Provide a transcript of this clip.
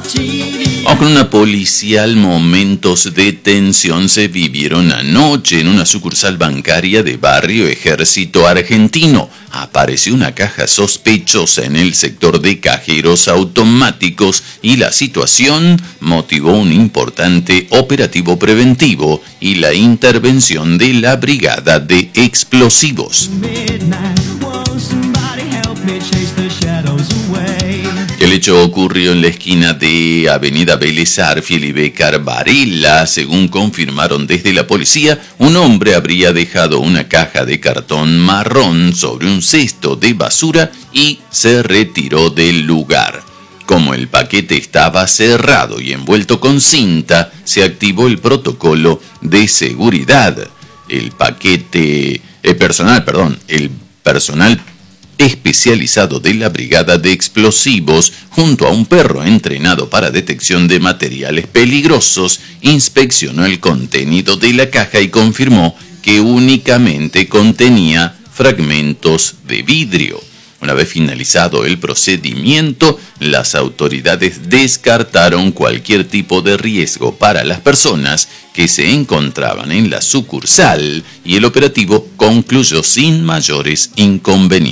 Vamos con una policial. Momentos de tensión se vivieron anoche en una sucursal bancaria de Barrio Ejército Argentino. Apareció una caja sospechosa en el sector de cajeros automáticos y la situación motivó un importante operativo preventivo y la intervención de la Brigada de Explosivos. El hecho ocurrió en la esquina de Avenida Vélez Arfiel y Bécar Varela. Según confirmaron desde la policía, un hombre habría dejado una caja de cartón marrón sobre un cesto de basura y se retiró del lugar. Como el paquete estaba cerrado y envuelto con cinta, se activó el protocolo de seguridad. El personal especializado de la Brigada de Explosivos, junto a un perro entrenado para detección de materiales peligrosos, inspeccionó el contenido de la caja y confirmó que únicamente contenía fragmentos de vidrio. Una vez finalizado el procedimiento, las autoridades descartaron cualquier tipo de riesgo para las personas que se encontraban en la sucursal y el operativo concluyó sin mayores inconvenientes.